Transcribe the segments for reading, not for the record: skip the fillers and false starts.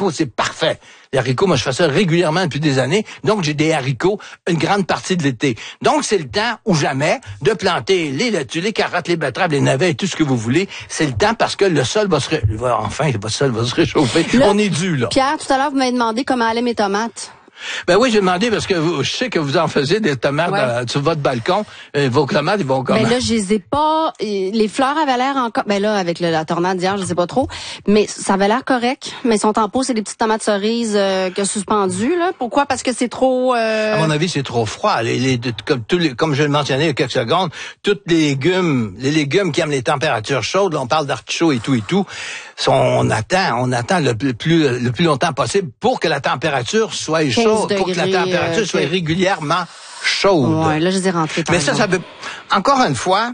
haricots, c'est parfait. Les haricots, moi, je fais ça régulièrement depuis des années. Donc, j'ai des haricots une grande partie de l'été. Donc, c'est le temps ou jamais de planter les laitues, les carottes, les betteraves, les navets et tout ce que vous voulez. C'est le temps parce que le sol va se réchauffer. Là, on est dû, là. Pierre, tout à l'heure, vous m'avez demandé comment allaient mes tomates. Ben oui, j'ai demandé parce que je sais que vous en faisiez des tomates sur votre balcon. Vos tomates, ils vont comment? Ben là, je les ai pas. Les fleurs avaient l'air encore. Ben là, avec la tornade d'hier, je sais pas trop. Mais ça avait l'air correct. Mais ils sont en pot, c'est des petites tomates cerises que suspendues là. Pourquoi? Parce que c'est trop. À mon avis, c'est trop froid. Comme je le mentionnais il y a quelques secondes, tous les légumes qui aiment les températures chaudes. Là, on parle d'artichaut et tout. On attend le plus longtemps possible pour que la température soit chaude, pour que la température soit régulièrement chaude. Ouais, là, je les ai rentrés. Mais ça veut, encore une fois,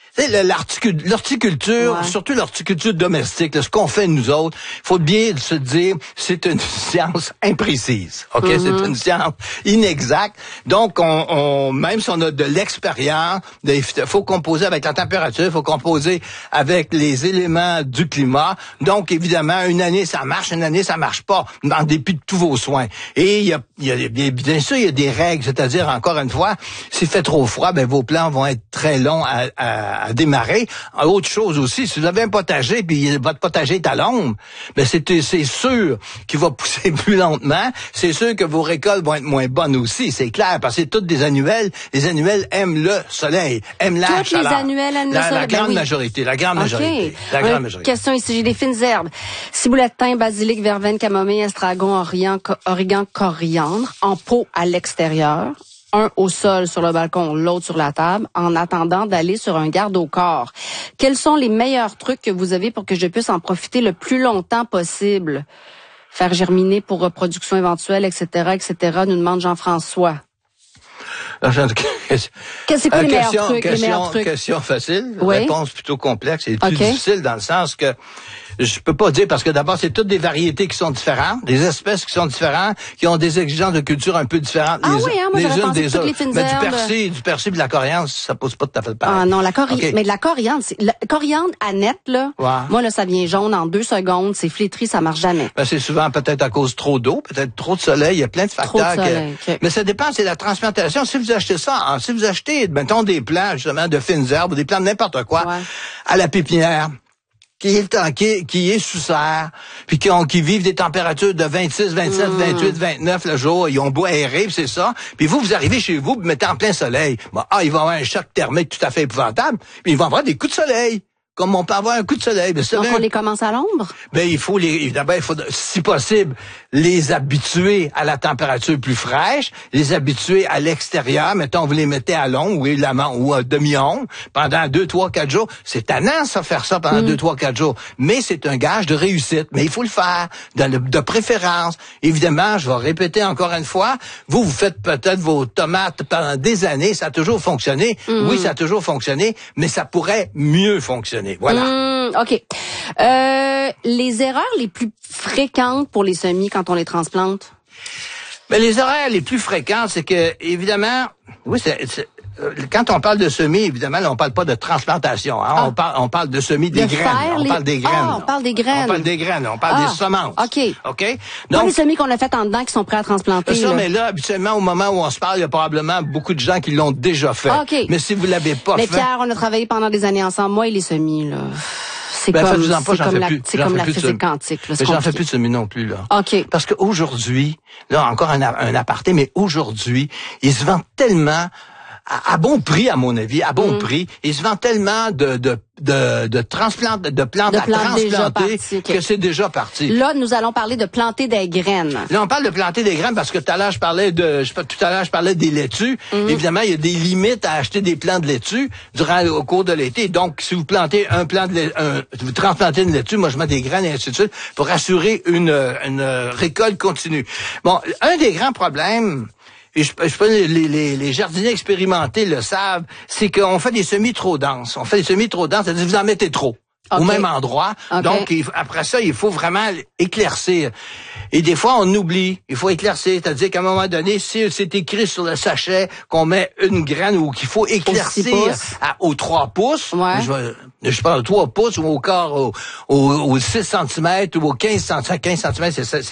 l'horticulture, surtout l'horticulture domestique, là, ce qu'on fait nous autres, il faut bien se dire, c'est une science imprécise. OK? C'est une science inexacte. Donc, même si on a de l'expérience, il faut composer avec la température, il faut composer avec les éléments du climat. Donc, évidemment, une année, ça marche, une année, ça marche pas, en dépit de tous vos soins. Et bien sûr, il y a des règles, c'est-à-dire, encore une fois, s'il fait trop froid, ben, vos plants vont être très longs à démarrer. Autre chose aussi, si vous avez un potager puis votre potager est à l'ombre, ben c'est sûr qu'il va pousser plus lentement. C'est sûr que vos récoltes vont être moins bonnes aussi, c'est clair, parce que c'est toutes des annuelles. Les annuelles aiment le soleil, aiment la chaleur. Toutes les annuelles aiment le soleil. La grande majorité. La grande majorité. Question ici, j'ai des fines herbes. Ciboulette, thym, basilic, verveine, camomille, estragon, origan, coriandre, en pot à l'extérieur. Un au sol sur le balcon, l'autre sur la table, en attendant d'aller sur un garde au corps. Quels sont les meilleurs trucs que vous avez pour que je puisse en profiter le plus longtemps possible? Faire germiner pour reproduction éventuelle, etc., nous demande Jean-François. C'est quoi les meilleurs trucs? Question facile, oui. Réponse plutôt complexe et plus difficile dans le sens que je peux pas dire parce que d'abord c'est toutes des variétés qui sont différentes, des espèces qui sont différentes, qui ont des exigences de culture un peu différentes moi les unes des autres. Mais du persil, de la coriandre, ça pose pas tout à fait pareil. Ah non, mais de la coriandre, coriandre à net là. Ouais. Moi là ça vient jaune en 2 secondes, c'est flétri, ça marche jamais. Ben, c'est souvent peut-être à cause trop d'eau, peut-être trop de soleil, il y a plein de facteurs. Mais ça dépend, c'est la transplantation. Si vous achetez ça, si vous achetez mettons des plants justement de fines herbes ou des plants de n'importe quoi à la pépinière, qui est sous serre, puis qui vivent des températures de 26, 27, 28, 29 le jour, ils ont beau aérer, c'est ça. Puis vous arrivez chez vous, vous mettez en plein soleil. Il va y avoir un choc thermique tout à fait épouvantable, puis il va y avoir des coups de soleil. Comme on peut avoir un coup de soleil. Donc, on les commence à l'ombre? Ben, il faut, si possible, les habituer à la température plus fraîche, les habituer à l'extérieur. Mettons, vous les mettez à l'ombre ou à demi-ombre pendant 2, 3, 4 jours. C'est tannant, ça, faire ça pendant 2, 3, 4 jours. Mais c'est un gage de réussite. Mais il faut le faire, de préférence. Évidemment, je vais répéter encore une fois, vous faites peut-être vos tomates pendant des années, ça a toujours fonctionné. Oui, ça a toujours fonctionné, mais ça pourrait mieux fonctionner. Voilà. OK. Les erreurs les plus fréquentes pour les semis quand on les transplante? Mais les erreurs les plus fréquentes, c'est que, évidemment, quand on parle de semis, évidemment, là, on parle pas de transplantation. Hein? On parle de semis des graines. On parle des graines. On parle des graines. On parle des graines. On parle des semences. OK. Donc, les semis qu'on a fait en dedans qui sont prêts à transplanter. Mais là, habituellement, au moment où on se parle, il y a probablement beaucoup de gens qui l'ont déjà fait. Mais si vous l'avez pas fait. Mais Pierre, on a travaillé pendant des années ensemble. Moi et les semis, là. C'est comme la physique quantique. Mais j'en fais plus de semis non plus, là. OK. Parce qu'aujourd'hui, là, encore un aparté, mais aujourd'hui, ils se vendent tellement à bon prix, à mon avis, à bon prix. Ils se vendent tellement de plantes à transplanter que c'est déjà parti. Là, nous allons parler de planter des graines. Là, on parle de planter des graines parce que tout à l'heure, je parlais des laitues. Évidemment, il y a des limites à acheter des plants de laitue au cours de l'été. Donc, si vous plantez vous transplantez une laitue, moi, je mets des graines et ainsi de suite pour assurer une récolte continue. Bon, un des grands problèmes, et je pense les jardiniers expérimentés le savent, c'est qu'on fait des semis trop denses. C'est-à-dire vous en mettez trop. Au même endroit. Donc, après ça, il faut vraiment éclaircir. Et des fois, on oublie. Il faut éclaircir. C'est-à-dire qu'à un moment donné, si c'est écrit sur le sachet qu'on met une graine ou qu'il faut éclaircir aux 3 pouces, je parle de 3 pouces ou au quart, aux 6 cm ou aux 15 cm, c'est ça.